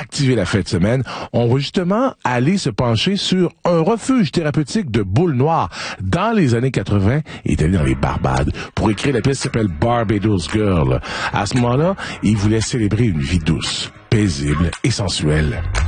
activer la fin de semaine, on va justement aller se pencher sur un refuge thérapeutique de boules noires dans les années 80. Il est allé dans les Barbades pour écrire la pièce qui s'appelle Barbados Girl. À ce moment-là, il voulait célébrer une vie douce, paisible et sensuelle.